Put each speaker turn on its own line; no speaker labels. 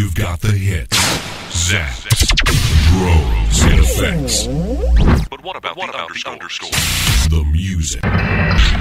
You've got the hits, zaps, drones, and effects.
But what about the underscore?
The music.